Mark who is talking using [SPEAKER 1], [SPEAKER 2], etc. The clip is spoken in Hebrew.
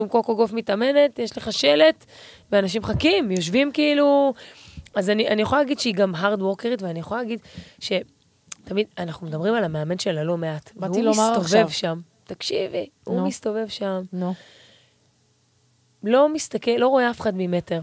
[SPEAKER 1] קוקו גוף מתאמנת, יש לך שלט, ואנשים חכים, יושבים כאילו... אז אני יכולה להגיד שהיא גם hard workerית, ואני יכולה להגיד שתמיד אנחנו מדברים על המאמן שלה לא מעט.
[SPEAKER 2] באתי לומר עכשיו.
[SPEAKER 1] הוא מסתובב שם. תקשיבי, הוא מסתובב שם. לא מסתכל, לא רואה אף אחד ממטר.